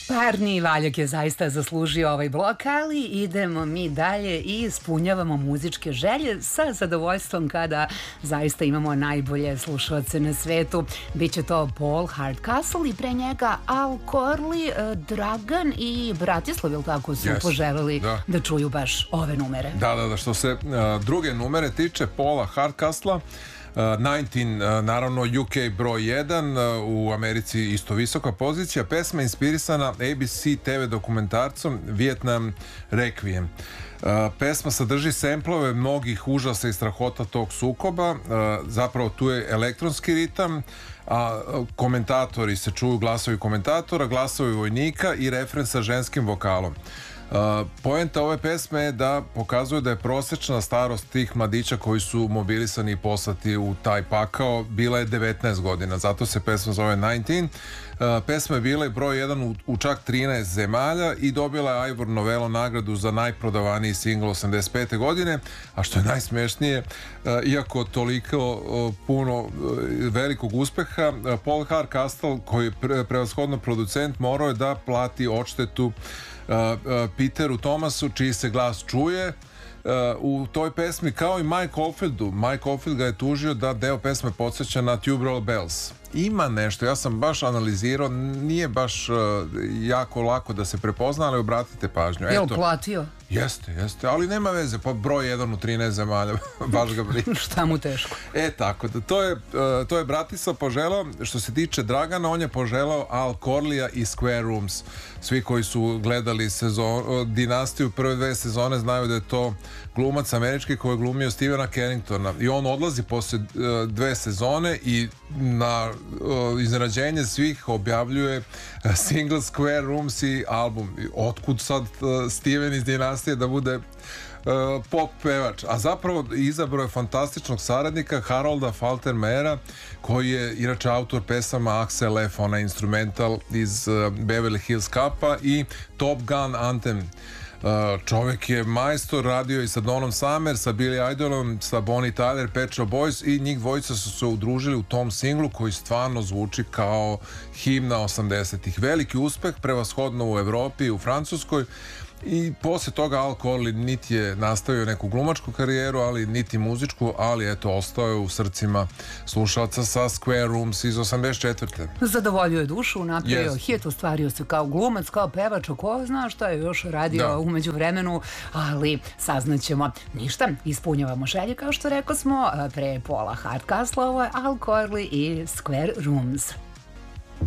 Parni valjak je zaista zaslužio ovaj blok, ali idemo mi dalje i ispunjavamo muzičke želje sa zadovoljstvom kada zaista imamo najbolje slušalce na svetu. Biće to Paul Hardcastle i pre njega Al Corley, Dragan i Bratislav, ili tako su poželeli da čuju baš ove numere. Da, što se druge numere tiče Paula Hardcastle, 19, naravno UK broj 1, u Americi isto visoka pozicija, pesma inspirisana ABC TV dokumentarcom Vietnam Requiem. Pesma sadrži semplove mnogih užasa i strahota tog sukoba, zapravo tu je elektronski ritam, a komentatori se čuju, glasovi komentatora, glasovi vojnika i refren sa ženskim vokalom. Poenta ove pesme je da pokazuje da je prosečna starost tih mladića koji su mobilisani i poslati u taj pakao bila je 19 godina, zato se pesma zove 19. Pesma je bila i broj 1 u čak 13 zemalja i dobila je Ivor Novello nagradu za najprodavaniji singl 85. godine, a što je najsmešnije, iako toliko puno velikog uspeha, Paul Hardcastle, koji je prevashodno producent, morao je da plati odštetu Peteru Thomasu, čiji se glas čuje u toj pesmi, kao i Mike Oldfieldu. Mike Oldfield ga je tužio da deo pesme podsjeća na Tubular Bells. Ima nešto, ja sam baš analizirao, nije baš jako lako da se prepozna, ali obratite pažnju. Je li platio? Jeste, ali nema veze, pa broj 1 u 13 zemalja, baš ga briga. Šta mu teško? Tako da, to je Bratislav poželao. Što se tiče Dragana, on je poželao Al Corleya i Square Rooms. Svi koji su gledali Dinastiju prve dve sezone znaju da je to glumac američki koji je glumio Stevena Carringtona i on odlazi posle dve sezone i na iznenađenje svih objavljuje single Square Rooms i album. Otkud sad Steven iz Dinastije da bude pop pevač, a zapravo izabrao je fantastičnog saradnika Harolda Faltermeyera, koji je inače autor pesama Axel F, onaj instrumental iz Beverly Hills Cupa i Top Gun Anthem. Čovjek je majstor, radio i sa Donom Summer, sa Billy Idolom, sa Bonnie Tyler, Pet Shop Boys, i njih dvojica su se udružili u tom singlu koji stvarno zvuči kao himna 80-ih. Veliki uspeh, prevashodno u Evropi i u Francuskoj. I posle toga Al Corley niti je nastavio neku glumačku karijeru, ali niti muzičku, ali eto, ostao je u srcima slušalca sa Square Rooms iz 84. Zadovoljio je dušu, napravio hit, ostvario se kao glumac, kao pevač, ko zna šta je još radio umeđu vremenu, ali saznaćemo. Ništa, ispunjavamo želje, kao što rekao smo, pre Paula Hardcastle, ovo je Al Corley i Square Rooms.